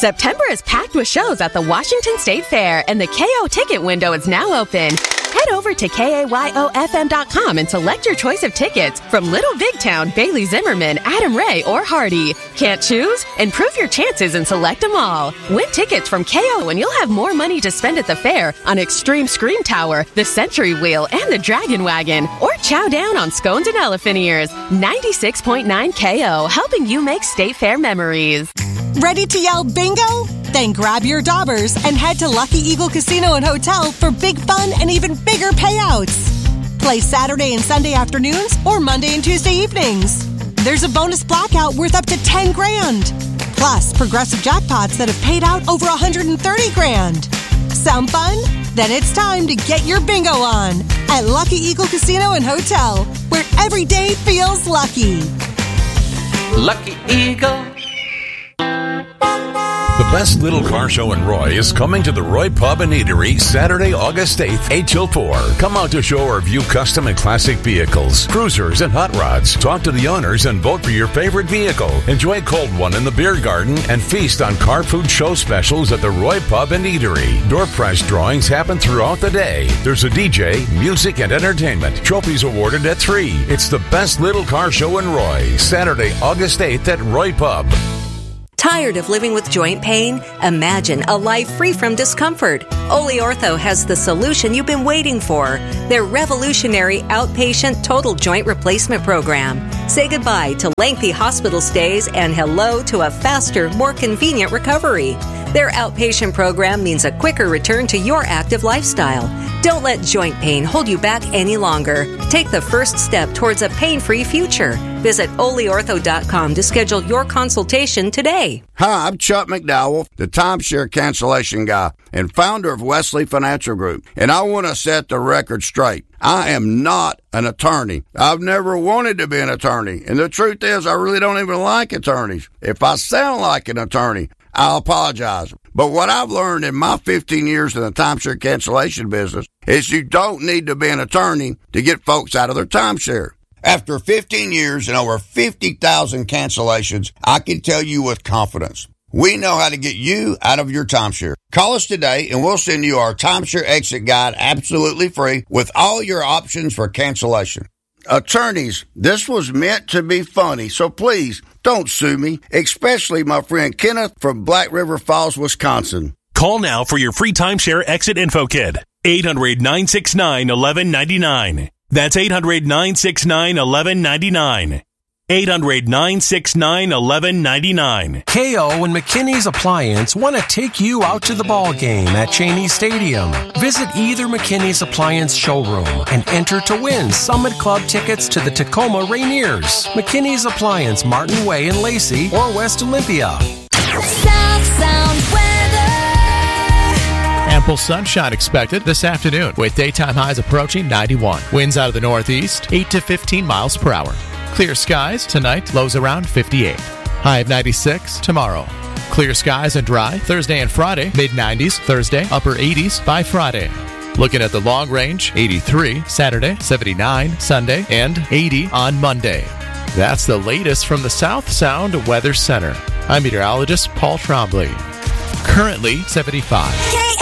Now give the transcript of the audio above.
September is packed with shows at the Washington State Fair, and the KO ticket window is now open. Head over to KAYOFM.com and select your choice of tickets from Little Big Town, Bailey Zimmerman, Adam Ray, or Hardy. Can't choose? Improve your chances and select them all. Win tickets from KO and you'll have more money to spend at the fair on Extreme Scream Tower, the Century Wheel, and the Dragon Wagon. Or chow down on scones and elephant ears. 96.9 KO, helping you make State Fair memories. Ready to yell bingo? Then grab your daubers and head to Lucky Eagle Casino and Hotel for big fun and even bigger payouts. Play Saturday and Sunday afternoons or Monday and Tuesday evenings. There's a bonus blackout worth up to $10 grand. Plus, progressive jackpots that have paid out over $130 grand. Sound fun? Then it's time to get your bingo on at Lucky Eagle Casino and Hotel, where every day feels lucky. Lucky Eagle. The best little car show in Roy is coming to the Roy Pub and Eatery Saturday, August 8th, 8 till 4. Come out to show or view custom and classic vehicles, cruisers, and hot rods. Talk to the owners and vote for your favorite vehicle. Enjoy a cold one in the beer garden and feast on car food show specials at the Roy Pub and Eatery. Door prize drawings happen throughout the day. There's a DJ, music, and entertainment. Trophies awarded at 3. It's the best little car show in Roy. Saturday, August 8th at Roy Pub. Tired of living with joint pain? Imagine a life free from discomfort. Ole Ortho has the solution you've been waiting for. Their revolutionary outpatient total joint replacement program. Say goodbye to lengthy hospital stays and hello to a faster, more convenient recovery. Their outpatient program means a quicker return to your active lifestyle. Don't let joint pain hold you back any longer. Take the first step towards a pain-free future. Visit oleortho.com to schedule your consultation today. Hi, I'm Chuck McDowell, the timeshare cancellation guy and founder of Wesley Financial Group. And I want to set the record straight. I am not an attorney. I've never wanted to be an attorney. And the truth is, I really don't even like attorneys. If I sound like an attorney, I'll apologize. But what I've learned in my 15 years in the timeshare cancellation business is you don't need to be an attorney to get folks out of their timeshare. After 15 years and over 50,000 cancellations, I can tell you with confidence, we know how to get you out of your timeshare. Call us today and we'll send you our timeshare exit guide absolutely free with all your options for cancellation. Attorneys, this was meant to be funny, so please don't sue me, especially my friend Kenneth from Black River Falls, Wisconsin. Call now for your free timeshare exit info kit. 800-969-1199. That's 800-969-1199. 800-969-1199. KO and McKinney's Appliance want to take you out to the ball game at Cheney Stadium. Visit either McKinney's Appliance showroom and enter to win Summit Club tickets to the Tacoma Rainiers, McKinney's Appliance, Martin Way in Lacey, or West Olympia. South Sound weather. Ample sunshine expected this afternoon with daytime highs approaching 91. Winds out of the northeast, 8 to 15 miles per hour. Clear skies tonight, lows around 58. High of 96 tomorrow. Clear skies and dry Thursday and Friday, mid-90s Thursday, upper 80s by Friday. Looking at the long range, 83 Saturday, 79 Sunday, and 80 on Monday. That's the latest from the South Sound Weather Center. I'm meteorologist Paul Trombley. Currently 75.